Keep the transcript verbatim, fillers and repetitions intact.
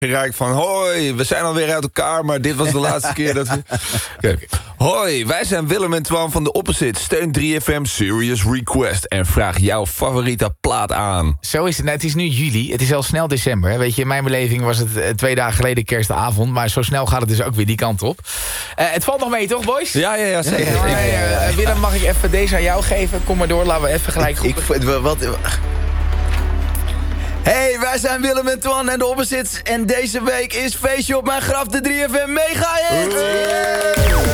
Rijk van, hoi, we zijn alweer uit elkaar, maar dit was de laatste keer dat we... Kijk. Hoi, wij zijn Willem en Twan van de Opposite. Steun drie F M Serious Request en vraag jouw favoriete plaat aan. Zo is het. Nou, het is nu juli. Het is al snel december. Weet je, in mijn beleving was het uh, twee dagen geleden kerstavond. Maar zo snel gaat het dus ook weer die kant op. Uh, het valt nog mee, toch, boys? Ja, ja, ja, zeker. Ja, ja, ja. Uh, Willem, mag ik even deze aan jou geven? Kom maar door, laten we even gelijk goed. Ik, ik, wat... Hey, wij zijn Willem en Twan en de Opposites. En deze week is feestje op mijn graf de drie F M Mega Hit.